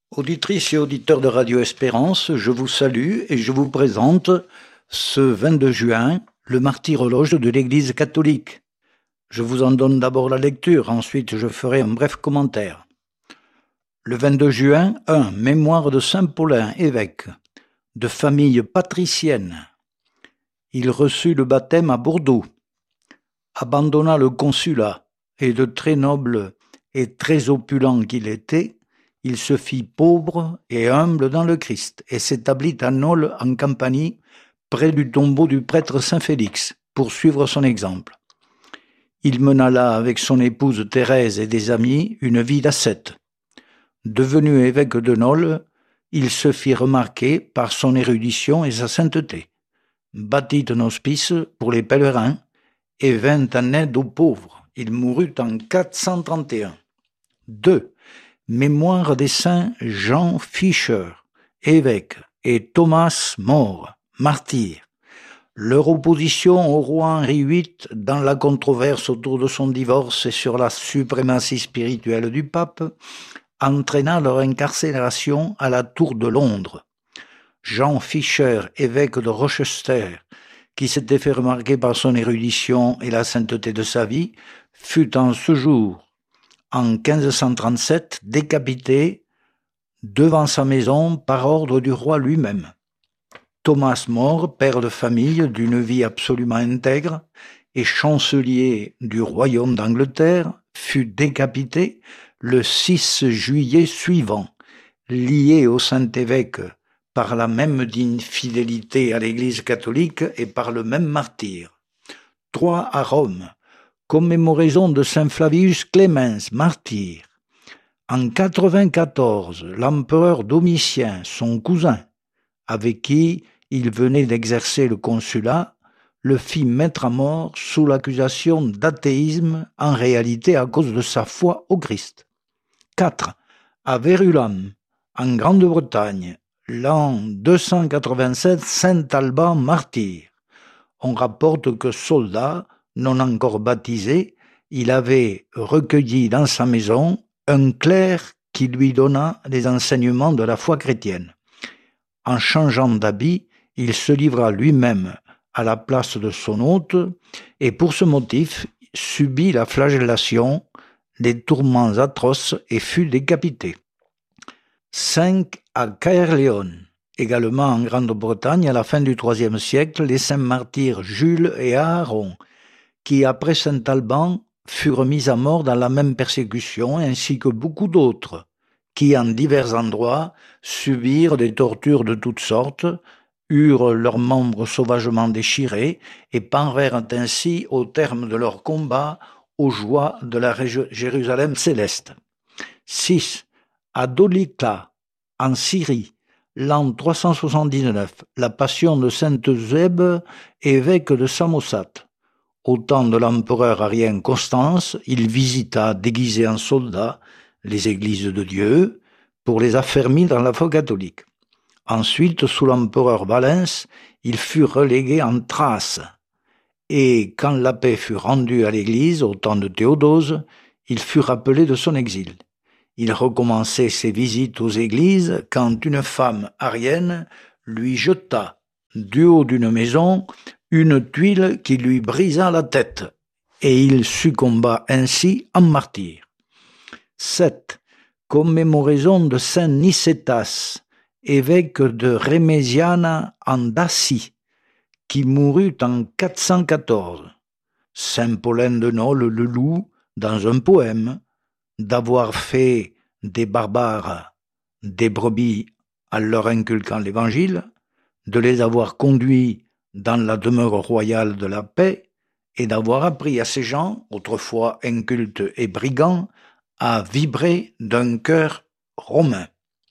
Auditrices et auditeurs de Radio Espérance, je vous salue et je vous présente ce 22 juin le martyrologe de l'Église catholique. Je vous en donne d'abord la lecture, ensuite je ferai un bref commentaire. Le 22 juin, 1. Mémoire de Saint Paulin, évêque, de famille patricienne. Il reçut le baptême à Bordeaux, abandonna le consulat et de très noble et très opulent qu'il était, il se fit pauvre et humble dans le Christ et s'établit à Nole en Campanie, près du tombeau du prêtre Saint Félix, pour suivre son exemple. Il mena là avec son épouse Thérèse et des amis une vie d'ascète. Devenu évêque de Nole, il se fit remarquer par son érudition et sa sainteté, bâtit un hospice pour les pèlerins et vint en aide aux pauvres. Il mourut en 431. 2. Mémoire des saints Jean Fischer, évêque, et Thomas More, martyr. Leur opposition au roi Henri VIII dans la controverse autour de son divorce et sur la suprématie spirituelle du pape entraîna leur incarcération à la Tour de Londres. Jean Fischer, évêque de Rochester, qui s'était fait remarquer par son érudition et la sainteté de sa vie, fut en ce jour, en 1537, décapité devant sa maison par ordre du roi lui-même. Thomas More, père de famille d'une vie absolument intègre et chancelier du royaume d'Angleterre, fut décapité le 6 juillet suivant, lié au Saint-Évêque par la même digne fidélité à l'Église catholique et par le même martyr. 3. À Rome, commémoraison de Saint Flavius Clemens, martyr. En 94, l'empereur Domitien, son cousin, avec qui il venait d'exercer le consulat, le fit mettre à mort sous l'accusation d'athéisme, en réalité à cause de sa foi au Christ. 4. À Verulam, en Grande-Bretagne, l'an 287, Saint Alban, martyr. On rapporte que soldat, non encore baptisé, il avait recueilli dans sa maison un clerc qui lui donna les enseignements de la foi chrétienne. En changeant d'habit, il se livra lui-même à la place de son hôte et pour ce motif subit la flagellation, des tourments atroces et fut décapité. 5. À Caerleon, également en Grande-Bretagne, à la fin du IIIe siècle, les saints martyrs Jules et Aaron, qui après Saint Alban furent mis à mort dans la même persécution, ainsi que beaucoup d'autres, qui en divers endroits subirent des tortures de toutes sortes, eurent leurs membres sauvagement déchirés et parvinrent ainsi au terme de leur combat aux joies de la Jérusalem céleste. 6. À Dolikla, en Syrie, l'an 379, la passion de Sainte Eusèbe, évêque de Samosate. Au temps de l'empereur arien Constance, il visita, déguisé en soldat, les églises de Dieu pour les affermir dans la foi catholique. Ensuite, sous l'empereur Valens, il fut relégué en Thrace. Et quand la paix fut rendue à l'église, au temps de Théodose, il fut rappelé de son exil. Il recommençait ses visites aux églises quand une femme arienne lui jeta du haut d'une maison une tuile qui lui brisa la tête, et il succomba ainsi en martyr. 7. Commémoraison de Saint Nicétas, évêque de Reméziana en Dacie, qui mourut en 414. Saint Paulin de Nole le loue dans un poème d'avoir fait des barbares des brebis en leur inculquant l'évangile, de les avoir conduits dans la demeure royale de la paix et d'avoir appris à ces gens, autrefois incultes et brigands, à vibrer d'un cœur romain.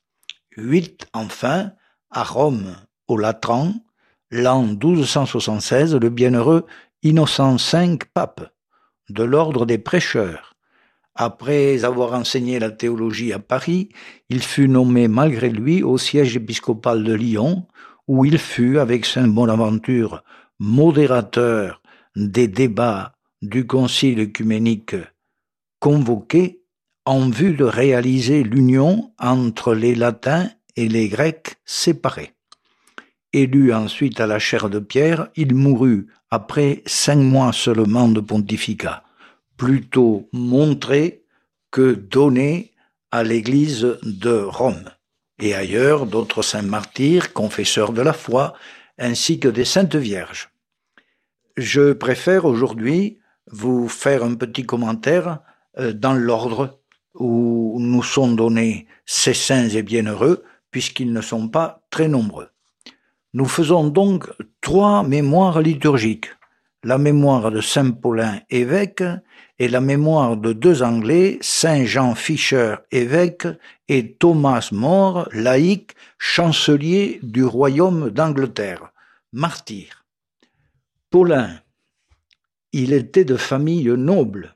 8. Enfin, à Rome, au Latran, l'an 1276, le bienheureux Innocent V, pape, de l'ordre des prêcheurs. Après avoir enseigné la théologie à Paris, il fut nommé malgré lui au siège épiscopal de Lyon, où il fut, avec Saint Bonaventure, modérateur des débats du concile œcuménique convoqué en vue de réaliser l'union entre les latins et les grecs séparés. Élu ensuite à la chaire de Pierre, il mourut après 5 mois seulement de pontificat, plutôt montré que donné à l'Église de Rome, et ailleurs d'autres saints martyrs, confesseurs de la foi, ainsi que des saintes vierges. Je préfère aujourd'hui vous faire un petit commentaire dans l'ordre où nous sont donnés ces saints et bienheureux, puisqu'ils ne sont pas très nombreux. Nous faisons donc 3 mémoires liturgiques. La mémoire de Saint Paulin, évêque, et la mémoire de 2 Anglais, Saint Jean Fisher, évêque, et Thomas More, laïc, chancelier du royaume d'Angleterre, martyr. Paulin, il était de famille noble,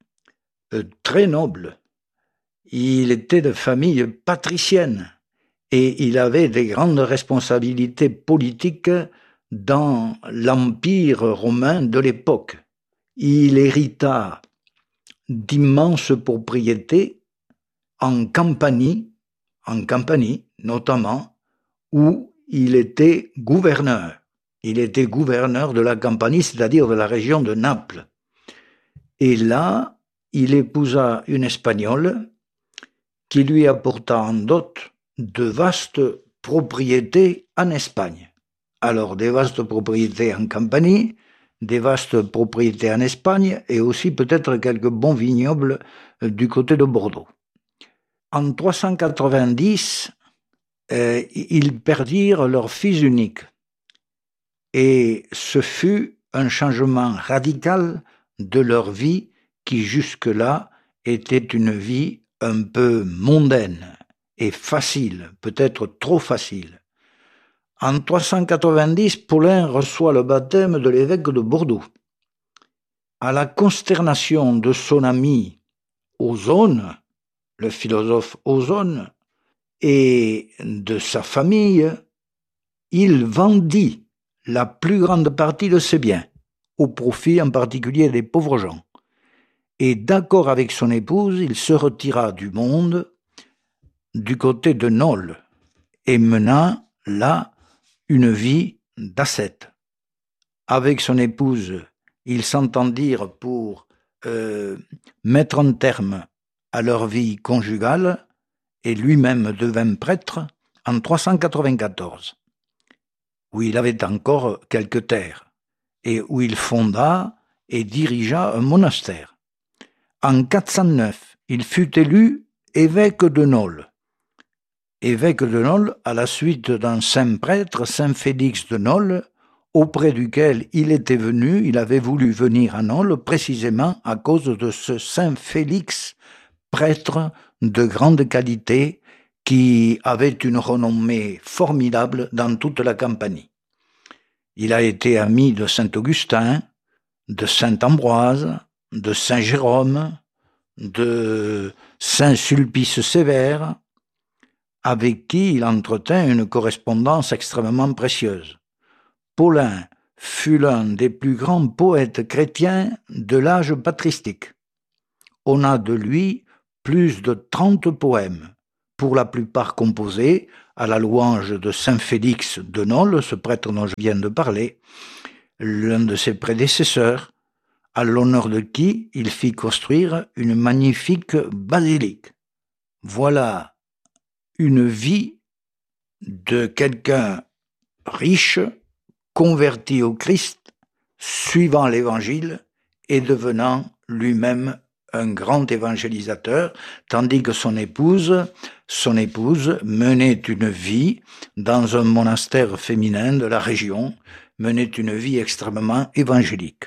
très noble. Il était de famille patricienne et il avait des grandes responsabilités politiques dans l'Empire romain de l'époque. Il hérita d'immenses propriétés en Campanie notamment, où il était gouverneur. Il était gouverneur de la Campanie, c'est-à-dire de la région de Naples. Et là, il épousa une Espagnole qui lui apporta en dot de vastes propriétés en Espagne. Alors, des vastes propriétés en Campanie, des vastes propriétés en Espagne et aussi peut-être quelques bons vignobles du côté de Bordeaux. En 390, ils perdirent leur fils unique. Et ce fut un changement radical de leur vie qui jusque-là était une vie un peu mondaine et facile, peut-être trop facile. En 390, Paulin reçoit le baptême de l'évêque de Bordeaux. À la consternation de son ami Ozone, le philosophe Ozone, et de sa famille, il vendit la plus grande partie de ses biens, au profit en particulier des pauvres gens. Et d'accord avec son épouse, il se retira du monde du côté de Nole et mena là une vie d'ascète. Avec son épouse, ils s'entendirent pour mettre un terme à leur vie conjugale et lui-même devint prêtre en 394, où il avait encore quelques terres et où il fonda et dirigea un monastère. En 409, il fut élu évêque de Nole. Évêque de Nole à la suite d'un saint prêtre, Saint Félix de Nole, auprès duquel il était venu, il avait voulu venir à Nole précisément à cause de ce Saint Félix, prêtre de grande qualité, qui avait une renommée formidable dans toute la Campanie. Il a été ami de Saint Augustin, de Saint Ambroise, de Saint Jérôme, de Saint Sulpice Sévère, avec qui il entretint une correspondance extrêmement précieuse. Paulin fut l'un des plus grands poètes chrétiens de l'âge patristique. On a de lui plus de 30 poèmes, pour la plupart composés à la louange de Saint Félix de Nole, ce prêtre dont je viens de parler, l'un de ses prédécesseurs, à l'honneur de qui il fit construire une magnifique basilique. Voilà une vie de quelqu'un riche, converti au Christ, suivant l'Évangile et devenant lui-même un grand évangélisateur, tandis que son épouse menait une vie dans un monastère féminin de la région, menait une vie extrêmement évangélique.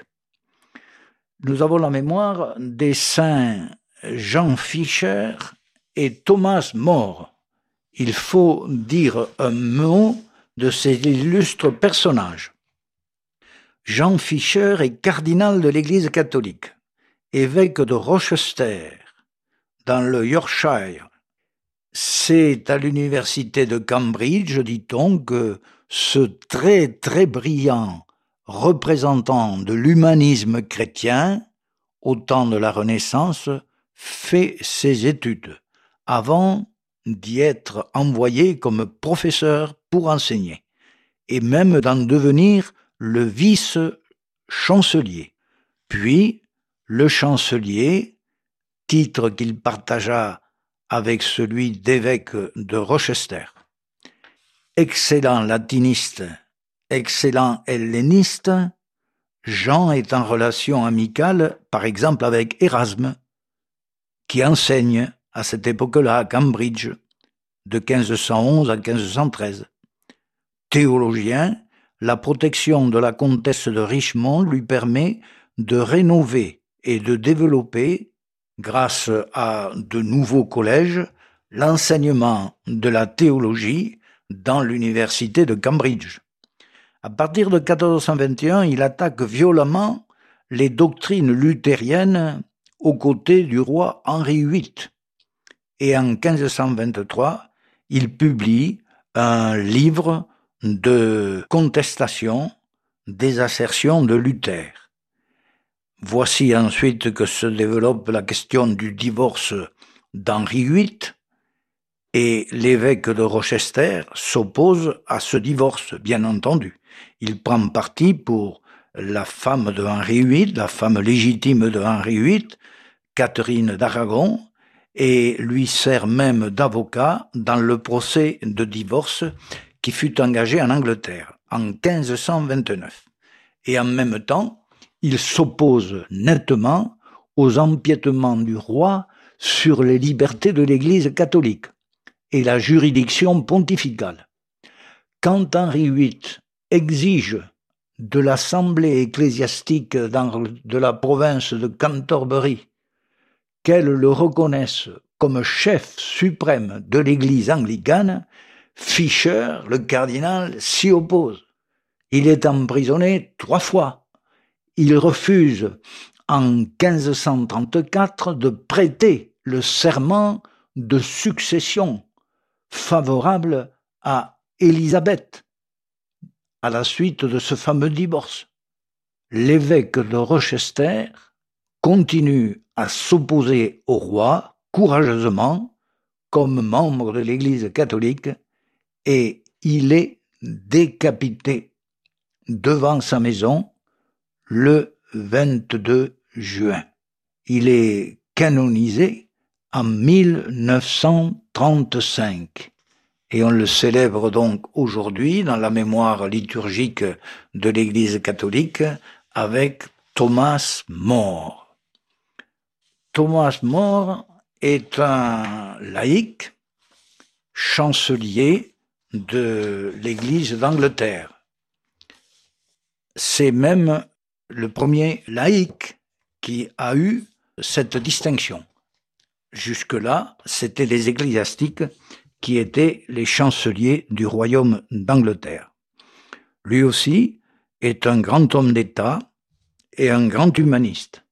Nous avons la mémoire des saints Jean Fisher et Thomas More. Il faut dire un mot de ces illustres personnages. Jean Fisher est cardinal de l'Église catholique, évêque de Rochester, dans le Yorkshire. C'est à l'université de Cambridge, dit-on, que ce très très brillant représentant de l'humanisme chrétien, au temps de la Renaissance, fait ses études avant d'y être envoyé comme professeur pour enseigner et même d'en devenir le vice-chancelier. Puis, le chancelier, titre qu'il partagea avec celui d'évêque de Rochester. Excellent latiniste, excellent helléniste, Jean est en relation amicale, par exemple, avec Érasme, qui enseigne à cette époque-là à Cambridge, de 1511 à 1513. Théologien, la protection de la comtesse de Richmond lui permet de rénover et de développer, grâce à de nouveaux collèges, l'enseignement de la théologie dans l'université de Cambridge. À partir de 1421, il attaque violemment les doctrines luthériennes aux côtés du roi Henri VIII. Et en 1523, il publie un livre de contestation des assertions de Luther. Voici ensuite que se développe la question du divorce d'Henri VIII, et l'évêque de Rochester s'oppose à ce divorce, bien entendu. Il prend parti pour la femme de Henri VIII, la femme légitime de Henri VIII, Catherine d'Aragon, et lui sert même d'avocat dans le procès de divorce qui fut engagé en Angleterre en 1529. Et en même temps, il s'oppose nettement aux empiétements du roi sur les libertés de l'Église catholique et la juridiction pontificale. Quand Henri VIII exige de l'assemblée ecclésiastique de la province de Canterbury qu'elle le reconnaisse comme chef suprême de l'Église anglicane, Fisher, le cardinal, s'y oppose. Il est emprisonné 3 fois. Il refuse en 1534 de prêter le serment de succession favorable à Élisabeth à la suite de ce fameux divorce. L'évêque de Rochester continue à s'opposer au roi courageusement comme membre de l'Église catholique et il est décapité devant sa maison le 22 juin. Il est canonisé en 1935 et on le célèbre donc aujourd'hui dans la mémoire liturgique de l'Église catholique avec Thomas More. Thomas More est un laïc, chancelier de l'Église d'Angleterre. C'est même le premier laïc qui a eu cette distinction. Jusque-là, c'étaient les ecclésiastiques qui étaient les chanceliers du royaume d'Angleterre. Lui aussi est un grand homme d'État et un grand humaniste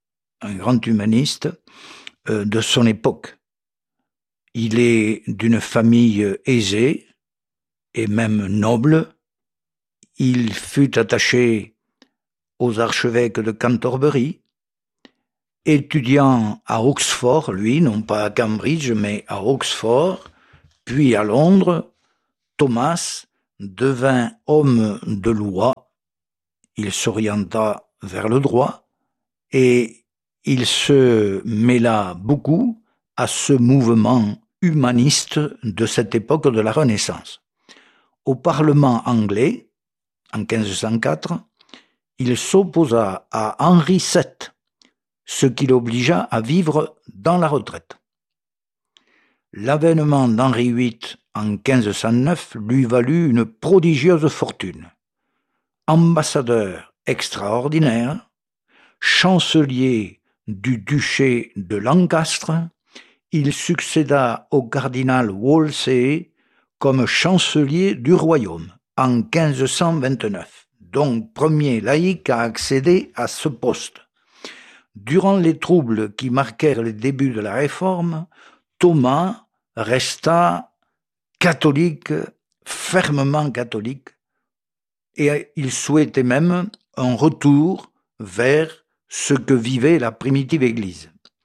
de son époque. Il est d'une famille aisée et même noble. Il fut attaché aux archevêques de Canterbury, étudiant à Oxford, lui, non pas à Cambridge, mais à Oxford, puis à Londres. Thomas devint homme de loi. Il s'orienta vers le droit et il se mêla beaucoup à ce mouvement humaniste de cette époque de la Renaissance. Au Parlement anglais, en 1504, il s'opposa à Henri VII, ce qui l'obligea à vivre dans la retraite. L'avènement d'Henri VIII en 1509 lui valut une prodigieuse fortune. Ambassadeur extraordinaire, chancelier du duché de Lancastre, il succéda au cardinal Wolsey comme chancelier du royaume en 1529, donc premier laïc à accéder à ce poste. Durant les troubles qui marquèrent les débuts de la Réforme, Thomas resta catholique, fermement catholique, et il souhaitait même un retour vers ce que vivait la primitive Église.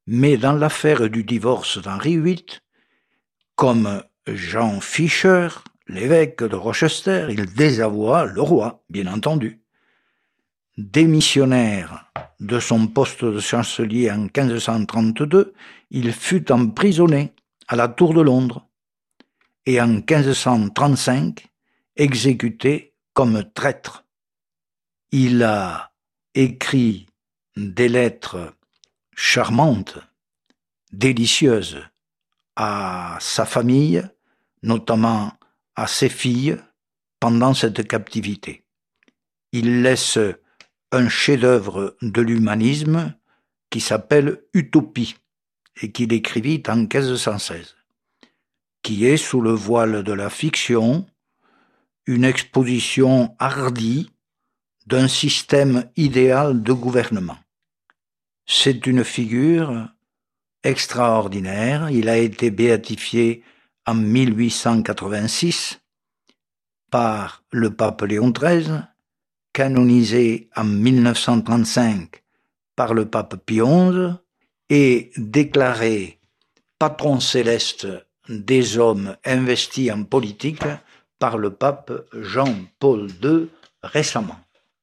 Mais dans l'affaire du divorce d'Henri VIII, comme Jean Fischer, l'évêque de Rochester, il désavoua le roi, bien entendu. Démissionnaire de son poste de chancelier en 1532, il fut emprisonné à la Tour de Londres et en 1535 exécuté comme traître. Il a écrit des lettres charmantes, délicieuses à sa famille, notamment à ses filles, pendant cette captivité. Il laisse un chef-d'œuvre de l'humanisme qui s'appelle Utopie et qu'il écrivit en 1516, qui est, sous le voile de la fiction, une exposition hardie d'un système idéal de gouvernement. C'est une figure extraordinaire. Il a été béatifié en 1886 par le pape Léon XIII, canonisé en 1935 par le pape Pie XI et déclaré patron céleste des hommes investis en politique par le pape Jean-Paul II récemment.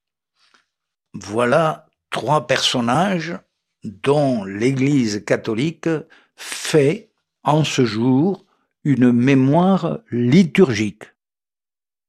Voilà 3 personnages dont l'Église catholique fait en ce jour une mémoire liturgique.